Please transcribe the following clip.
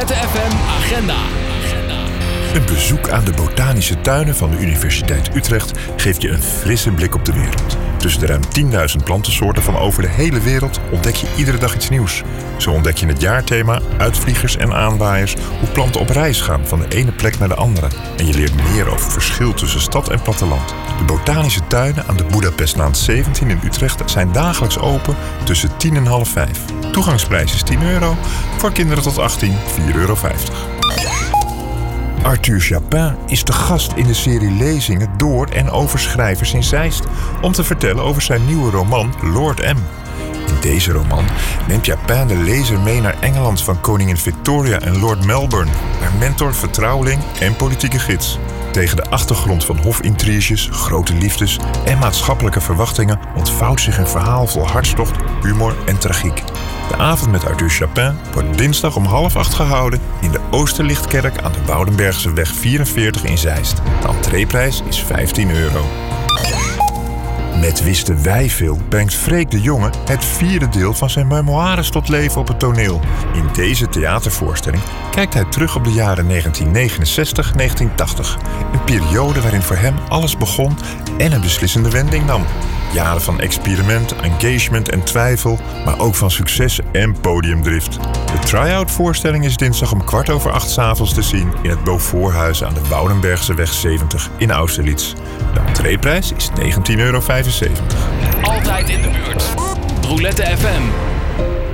Roulette FM Agenda. Een bezoek aan de botanische tuinen van de Universiteit Utrecht geeft je een frisse blik op de wereld. Tussen de ruim 10.000 plantensoorten van over de hele wereld ontdek je iedere dag iets nieuws. Zo ontdek je het jaarthema, uitvliegers en aanwaaiers, hoe planten op reis gaan van de ene plek naar de andere. En je leert meer over het verschil tussen stad en platteland. De botanische tuinen aan de Boedapestlaan 17 in Utrecht zijn dagelijks open tussen 10 en half 5. Toegangsprijs is €10, voor kinderen tot 18 €4,50. Arthur Japin is de gast in de serie lezingen door en over schrijvers in Zeist om te vertellen over zijn nieuwe roman Lord M. In deze roman neemt Japin de lezer mee naar Engeland van koningin Victoria en Lord Melbourne, haar mentor, vertrouweling en politieke gids. Tegen de achtergrond van hofintriges, grote liefdes en maatschappelijke verwachtingen ontvouwt zich een verhaal vol hartstocht, humor en tragiek. De avond met Arthur Japin wordt dinsdag om 7:30 gehouden in de Oosterlichtkerk aan de Woudenbergseweg 44 in Zeist. De entreeprijs is €15. Met Wisten wij veel brengt Freek de Jonge het 4e deel van zijn memoires tot leven op het toneel. In deze theatervoorstelling kijkt hij terug op de jaren 1969-1980. Een periode waarin voor hem alles begon en een beslissende wending nam. Jaren van experiment, engagement en twijfel, maar ook van succes en podiumdrift. De try-out voorstelling is dinsdag om 7:15 'avonds te zien in het Beauforthuis aan de Woudenbergseweg 70 in Austerlitz. De entreeprijs is €19,75. Altijd in de buurt. Roulette FM.